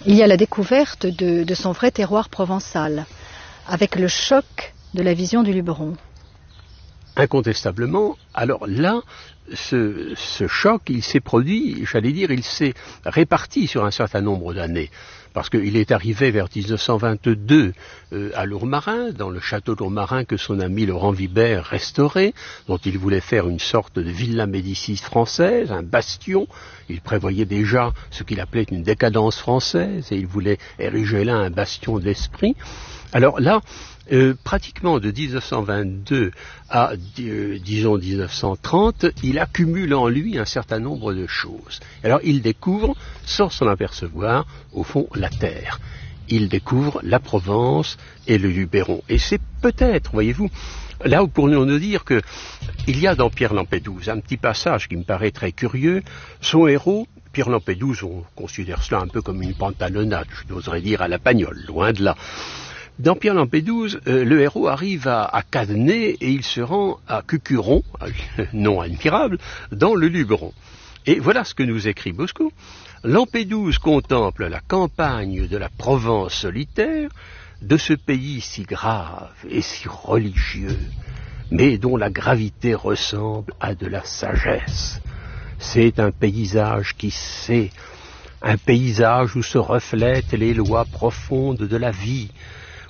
Il y a la découverte de son vrai terroir provençal, avec le choc de la vision du Luberon. Incontestablement, alors là, ce choc, il s'est produit, j'allais dire, il s'est réparti sur un certain nombre d'années. Parce qu'il est arrivé vers 1922 à Lourmarin, dans le château de Lourmarin que son ami Laurent Vibert restaurait, dont il voulait faire une sorte de Villa Médicis française, un bastion. Il prévoyait déjà ce qu'il appelait une décadence française, et il voulait ériger là un bastion d'esprit. Alors là, pratiquement de 1922 à, disons, 1930, il accumule en lui un certain nombre de choses. Alors il découvre, sans s'en apercevoir, au fond, la terre. Il découvre la Provence et le Luberon. Et c'est peut-être, voyez-vous, là où pourrions-nous dire que il y a dans Pierre Lampédouse un petit passage qui me paraît très curieux. Son héros, Pierre Lampédouse, on considère cela un peu comme une pantalonnade, je n'oserais dire à la Pagnole, loin de là. Dans Pierre Lampédouse, le héros arrive à Cadenet et il se rend à Cucuron, nom admirable, dans le Luberon. Et voilà ce que nous écrit Bosco. Lampédouse contemple la campagne de la Provence solitaire, de ce pays si grave et si religieux, mais dont la gravité ressemble à de la sagesse. C'est un paysage qui sait, un paysage où se reflètent les lois profondes de la vie,